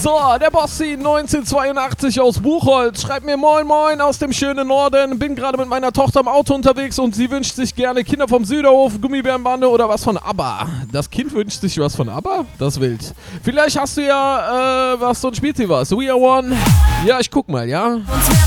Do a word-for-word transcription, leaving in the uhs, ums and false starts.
So, der Bossi neunzehnhundertzweiundachtzig aus Buchholz schreibt mir moin moin aus dem schönen Norden. Bin gerade mit meiner Tochter im Auto unterwegs und sie wünscht sich gerne Kinder vom Süderhof, Gummibärenbande oder was von ABBA. Das Kind wünscht sich was von ABBA? Das ist wild. Vielleicht hast du ja, äh, was so ein Spielziel war. We Are One. Ja, ich guck mal, ja. Uns